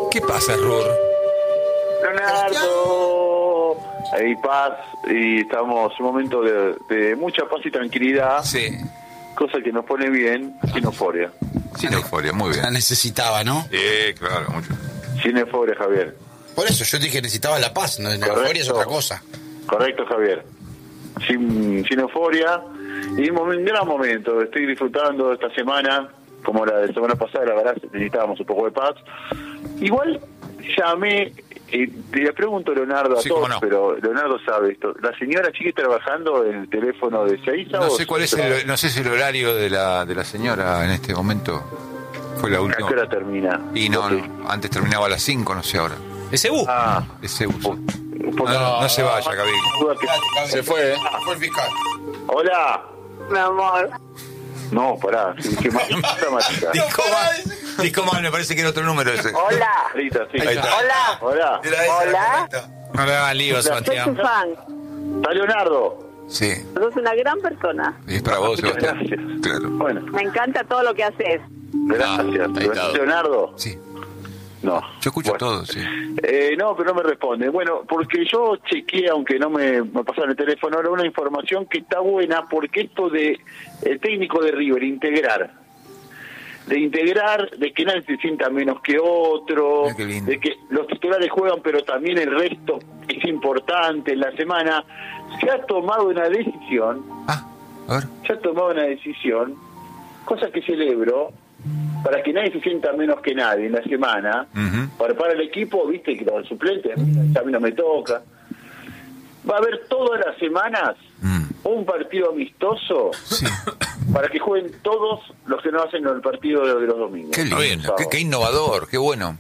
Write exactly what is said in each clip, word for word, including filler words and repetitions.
¿Qué pasa, Rur? Leonardo, hay paz y estamos en un momento de, de mucha paz y tranquilidad. Sí. Cosa que nos pone bien, sin euforia. Sin euforia, muy bien. La necesitaba, ¿no? Sí, claro, mucho. Sin euforia, Javier. Por eso yo dije que necesitaba la paz, no, la Correcto. euforia es otra cosa. Correcto, Javier. Sin, sin euforia. Y un, un gran momento. Estoy disfrutando esta semana, como la de la semana pasada, la verdad necesitábamos un poco de paz. Igual llamé, eh, le pregunto a Leonardo a Sí, todos, cómo no. pero Leonardo sabe esto. ¿La señora sigue trabajando en el teléfono de Seiza? No o sé cuál es el, no sé si el horario de la de la señora en este momento. Fue la ¿A última. qué hora termina? Y no, Ok. no, antes terminaba a las cinco, no sé ahora. ¿Ese U? Ah, Ese uso. un No, poco- no, no se vaya, Gaby. duda que- Se fue, ¿eh? Fue el fiscal. Hola. Mi amor. No, pará. Qué, qué mal- dramática. Disco mal. Disco mal, me parece que era otro número ese. Hola. Ahorita, sí. Ahí está. Hola. Hola. Era esa la Hola. correcta. No le hagan lío, Soy tu Sebastián. fan. Está Leonardo. Sí, Sos una gran persona. y es para vos, Muchas Sebastián. gracias. Claro. Bueno, Me encanta todo lo que haces. gracias. Ah, ahí está. Leonardo. Sí, No. yo escucho Bueno. todo, sí. Eh, no, pero no me responde. Bueno, porque yo chequeé, aunque no me, me pasaron el teléfono, ahora una información que está buena, porque esto de el técnico de River, integrar, de integrar, de que nadie se sienta menos que otro, Mira qué lindo. de que los titulares juegan, pero también el resto es importante en la semana, se ha tomado una decisión, Ah, a ver. se ha tomado una decisión, cosa que celebro, para que nadie se sienta menos que nadie en la semana, Ujú. para, para el equipo, viste que los suplentes, a mí no me toca. Va a haber todas las semanas Mm. un partido amistoso Sí. para que jueguen todos los que no hacen el partido de, de los domingos. Qué bien. lindo, qué, qué innovador, qué bueno.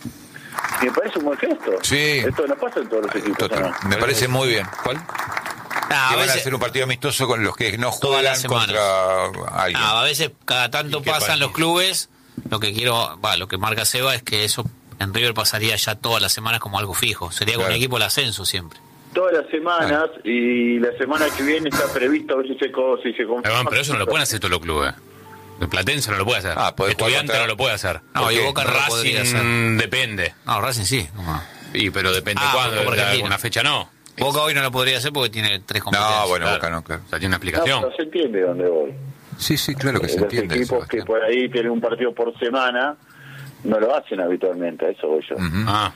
Me parece un buen gesto. Sí. Esto no pasa en todos los equipos. Total, ¿no? me parece muy bien. ¿Cuál? Ah, que a van a veces, hacer un partido amistoso con los que no Todas las juegan semanas. contra alguien. ah, a veces cada tanto ¿Y qué pasan país? los clubes. Lo que quiero, va, lo que marca Seba es que eso en River pasaría ya todas las semanas como algo fijo. Sería con Claro. un equipo el ascenso siempre. Todas las semanas y la semana que viene está previsto a ver si se, co- si se confirma. Pero eso no lo pueden hacer todos los clubes. El Platense no lo puede hacer. Ah, podés jugar Estudiante contra- no lo puede hacer. No, ¿Por y qué? Boca no lo podría hacer. Racing depende. No, Racing sí. ¿cómo no? Y pero depende Ah, cuándo. Copa de Argentina. alguna fecha no. Boca hoy no lo podría hacer porque tiene tres competencias. No, bueno, Claro. Boca no, claro. O sea, tiene una No, explicación. pero se entiende dónde voy. Sí, sí, claro que se Los entiende. equipos que Sebastián. por ahí tienen un partido por semana no lo hacen habitualmente, a eso voy yo. Ujú. Ah,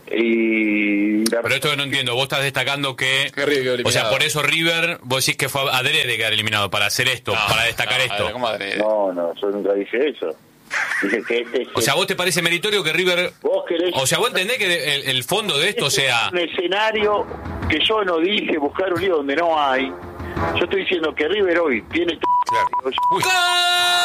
Y la- pero esto que no entiendo. Vos estás destacando que... Que River quedó O sea, eliminado. por eso River, vos decís que fue adrede quedar eliminado para hacer esto, para destacar No, esto. ¿cómo adrede? no, no, yo nunca dije eso. Dije que este es O sea, ¿vos te parece meritorio que River... vos querés O sea, ¿vos entendés que el, el fondo de esto sea... un escenario que yo no dije, buscar un lío donde no hay. Yo estoy diciendo que River hoy tiene Claro. todo. Uy.